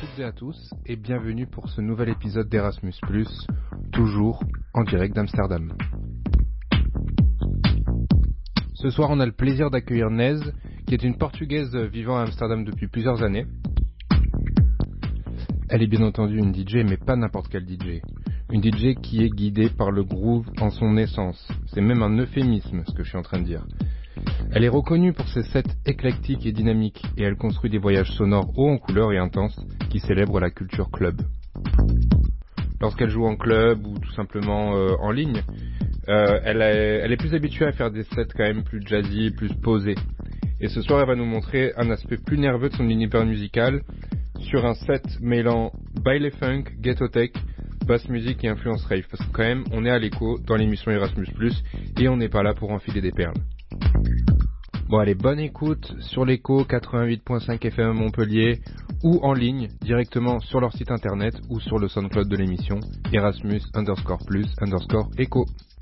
toutes et à tous et bienvenue pour ce nouvel épisode d'Erasmus+, toujours en direct d'Amsterdam. Ce soir, on a le plaisir d'accueillir Nez, qui est une Portugaise vivant à Amsterdam depuis plusieurs années. Elle est bien entendu une DJ, mais pas n'importe quelle DJ. Une DJ qui est guidée par le groove en son essence. C'est même un euphémisme, ce que je suis en train de dire. Elle est reconnue pour ses sets éclectiques et dynamiques, et elle construit des voyages sonores hauts en couleurs et intenses qui célèbrent la culture club. Lorsqu'elle joue en club ou tout simplement en ligne, elle est plus habituée à faire des sets quand même plus jazzy, plus posés. Et ce soir, elle va nous montrer un aspect plus nerveux de son univers musical sur un set mêlant baile funk, ghetto tech, basse musique et influence rave. Parce que quand même, on est à l'écho dans l'émission Erasmus+, et on n'est pas là pour enfiler des perles. Bon allez, bonne écoute sur l'écho 88.5 FM à Montpellier ou en ligne directement sur leur site internet ou sur le SoundCloud de l'émission Erasmus_plus_echo.